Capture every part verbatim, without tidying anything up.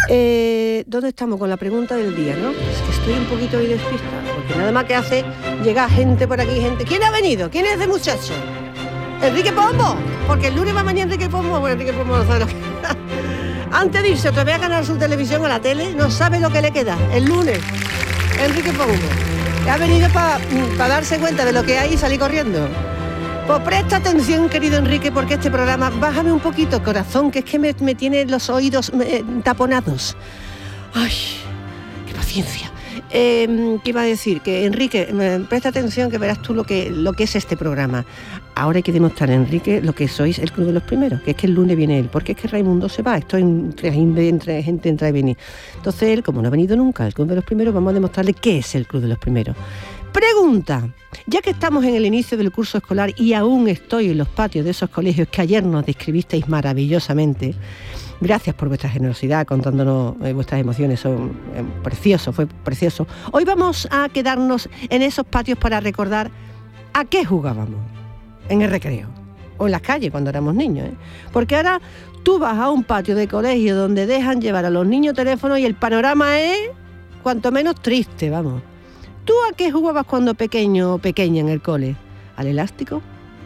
Eh, ¿Dónde estamos con la pregunta del día, no? Es que estoy un poquito hoy despistada, porque nada más que hace llegar gente por aquí, gente. ¿Quién ha venido? ¿Quién es ese muchacho? Enrique Pombo, porque el lunes va mañana Enrique Pombo, bueno, Enrique Pombo no sabe lo que... Antes de irse otra vez a ganar su televisión a la tele, no sabe lo que le queda. El lunes, Enrique Pombo, que ha venido para pa darse cuenta de lo que hay y salir corriendo. Pues presta atención, querido Enrique, porque este programa, bájame un poquito, corazón, que es que me, me tiene los oídos eh, taponados. Ay, qué paciencia. Eh, ¿Qué iba a decir? Que Enrique, me, presta atención, que verás tú lo que, lo que es este programa. Ahora hay que demostrar, Enrique, lo que sois el Club de los Primeros, que es que el lunes viene él, porque es que Raimundo se va, esto entre, entre gente entra y viene. Entonces él, como no ha venido nunca al Club de los Primeros, vamos a demostrarle qué es el Club de los Primeros. Pregunta, ya que estamos en el inicio del curso escolar y aún estoy en los patios de esos colegios que ayer nos describisteis maravillosamente, gracias por vuestra generosidad contándonos eh, vuestras emociones, son eh, preciosos, fue precioso. Hoy vamos a quedarnos en esos patios para recordar a qué jugábamos en el recreo o en las calles cuando éramos niños, ¿eh? Porque ahora tú vas a un patio de colegio donde dejan llevar a los niños teléfonos y el panorama es cuanto menos triste, vamos. ¿Tú a qué jugabas cuando pequeño o pequeña en el cole? ¿Al elástico?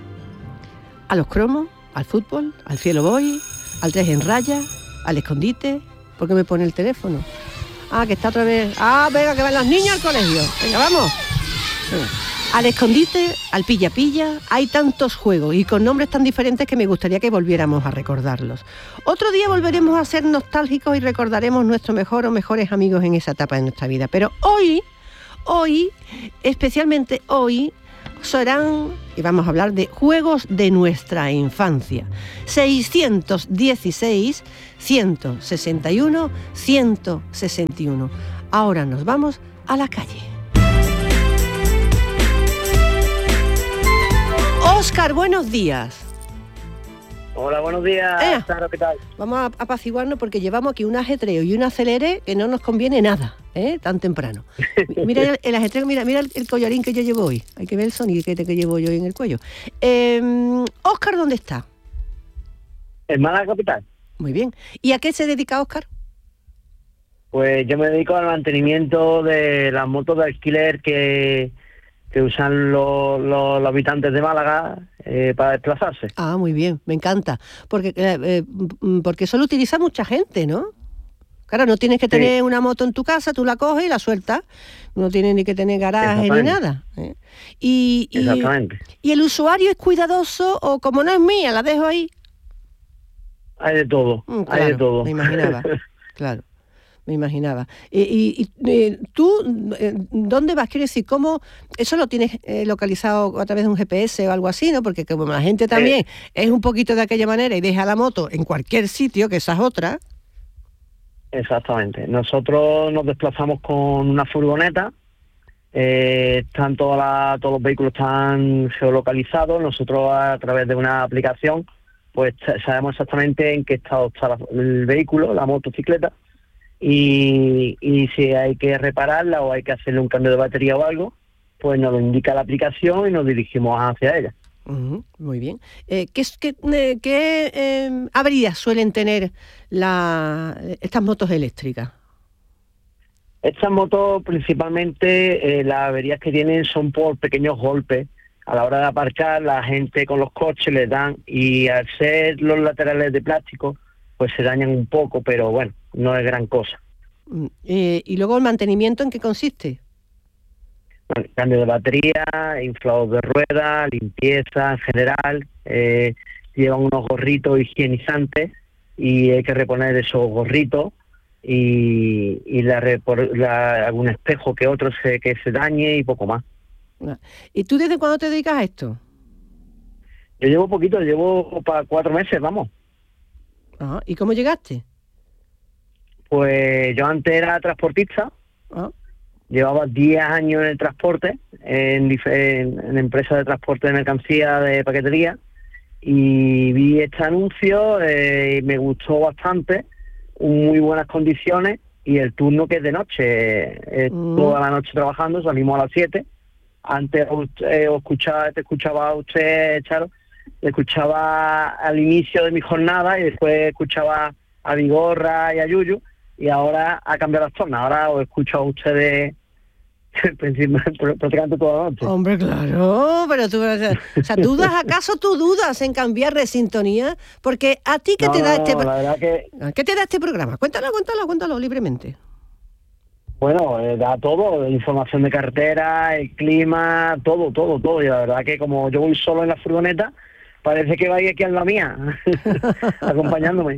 ¿A los cromos? ¿Al fútbol? ¿Al cielo voy? ¿Al tres en raya? ¿Al escondite? ¿Por qué me pone el teléfono? Ah, que está otra vez... Ah, venga, que van los niños al colegio. Venga, vamos. Venga. Al escondite, al pilla-pilla, hay tantos juegos y con nombres tan diferentes que me gustaría que volviéramos a recordarlos. Otro día volveremos a ser nostálgicos y recordaremos nuestros mejor o mejores amigos en esa etapa de nuestra vida. Pero hoy... Hoy, especialmente hoy, serán, y vamos a hablar de juegos de nuestra infancia. seiscientos dieciséis, ciento sesenta y uno, ciento sesenta y uno. Ahora nos vamos a la calle. Óscar, buenos días. Hola, buenos días, eh, Sara, ¿qué tal? Vamos a apaciguarnos porque llevamos aquí un ajetreo y un acelere que no nos conviene nada, ¿eh? Tan temprano. Mira el, el ajetreo, mira, mira el, el collarín que yo llevo hoy. Hay que ver el sonido que, que llevo yo en el cuello. Eh, Óscar, ¿dónde está? En Málaga capital. Muy bien. ¿Y a qué se dedica Óscar? Pues yo me dedico al mantenimiento de las motos de alquiler que... que usan los, los, los habitantes de Málaga eh, para desplazarse. Ah, muy bien, me encanta, porque eh, porque eso lo utiliza mucha gente, ¿no? Claro, no tienes que tener sí. una moto en tu casa, tú la coges y la sueltas, no tienes ni que tener garaje ni nada. ¿eh? Y, y, Exactamente. ¿Y el usuario es cuidadoso o como no es mía, la dejo ahí? Hay de todo, mm, claro, hay de todo. Me imaginaba, claro. Me imaginaba. Y, y, y tú, ¿dónde vas? Quiero decir, ¿cómo eso lo tienes eh, localizado a través de un G P S o algo así, no? Porque como la gente también eh, es un poquito de aquella manera y deja la moto en cualquier sitio, que esa es otra. Exactamente. Nosotros nos desplazamos con una furgoneta, eh, están todas la, todos los vehículos están geolocalizados. Nosotros a través de una aplicación, pues sabemos exactamente en qué estado está el vehículo, la motocicleta. Y, y si hay que repararla o hay que hacerle un cambio de batería o algo, pues nos lo indica la aplicación y nos dirigimos hacia ella. Uh-huh, muy bien. Eh, ¿Qué, qué, eh, qué eh, averías suelen tener la, estas motos eléctricas? Estas motos principalmente eh, las averías que tienen son por pequeños golpes. A la hora de aparcar, la gente con los coches les dan, y al ser los laterales de plástico, pues se dañan un poco, pero bueno, no es gran cosa. Eh, ¿Y luego el mantenimiento en qué consiste? Bueno, cambio de batería, inflados de ruedas, limpieza en general, eh, llevan unos gorritos higienizantes y hay que reponer esos gorritos y, y la, la, algún espejo que otro se, que se dañe y poco más. ¿Y tú desde cuándo te dedicas a esto? Yo llevo poquito, llevo para cuatro meses, vamos. Ajá. ¿Y cómo llegaste? Pues yo antes era transportista, Ajá. Llevaba diez años en el transporte, en, en, en empresas de transporte de mercancía, de paquetería, y vi este anuncio eh, y me gustó bastante, muy buenas condiciones, y el turno que es de noche, eh, mm. toda la noche trabajando, salimos a las siete. Antes eh, os escuchaba, te escuchaba a usted, Charo, escuchaba al inicio de mi jornada y después escuchaba a Vigorra y a Yuyu, y ahora ha cambiado las tornas. Ahora os escucho a ustedes prácticamente toda la noche. Hombre, claro, pero tú, o sea, ¿dudas acaso tú dudas en cambiar de sintonía? Porque a ti, ¿qué no, te da no, este no, la verdad que... ¿qué te da este programa? Cuéntalo, cuéntalo, cuéntalo libremente. Bueno, eh, da todo, información de carretera, el clima, todo, todo, todo. Y la verdad que como yo voy solo en la furgoneta, parece que vais aquí en la mía, acompañándome.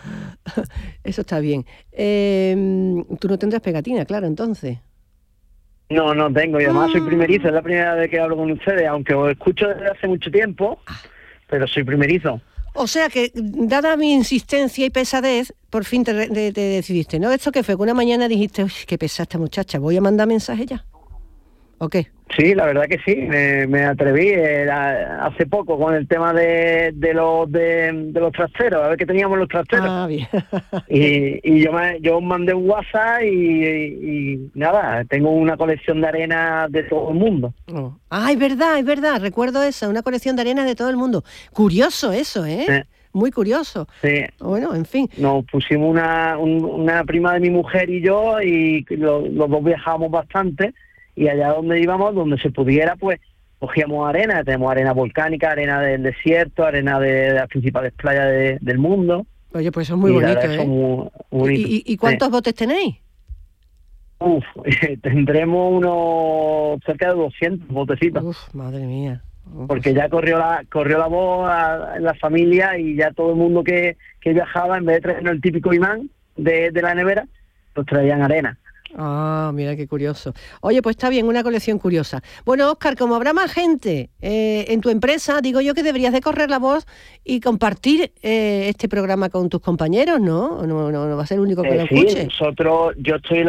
Eso está bien. Eh, tú no tendrás pegatina, claro, entonces. No, no tengo, y además soy primerizo, es la primera vez que hablo con ustedes, aunque os escucho desde hace mucho tiempo, pero soy primerizo. O sea que, dada mi insistencia y pesadez, por fin te, te, te decidiste, ¿no? ¿Esto qué fue? Que una mañana dijiste, uy, qué pesada esta muchacha, ¿voy a mandar mensaje ya? ¿O qué? Sí, la verdad que sí, me, me atreví eh, a, hace poco con el tema de, de los de, de los trasteros, a ver qué teníamos los trasteros. Ah, bien. y, y yo me, yo mandé un WhatsApp y, y, y nada, tengo una colección de arena de todo el mundo. Oh. Ah, es verdad, es verdad, recuerdo eso, una colección de arenas de todo el mundo. Curioso eso, ¿eh? Sí. Muy curioso. Sí. Bueno, en fin. Nos pusimos una, un, una prima de mi mujer y yo, y lo, los dos viajábamos bastante, y allá donde íbamos, donde se pudiera, pues cogíamos arena. Tenemos arena volcánica, arena del desierto, arena de, de las principales playas de, del mundo. Oye, pues eso es muy y bonito, ¿eh? Muy, muy bonito. ¿Y, y, y cuántos sí. botes tenéis? Uf, tendremos unos cerca de doscientos botecitos. Uf, madre mía. Uf, porque pues... ya corrió la corrió la voz a, en la familia, y ya todo el mundo que, que viajaba, en vez de traer el típico imán de, de la nevera, pues traían arena. Ah, mira qué curioso. Oye, pues está bien, una colección curiosa. Bueno, Óscar, como habrá más gente eh, en tu empresa, digo yo que deberías de correr la voz y compartir eh, este programa con tus compañeros, ¿no? No, no, no va a ser el único que eh, lo sí, escuche. Nosotros, yo estoy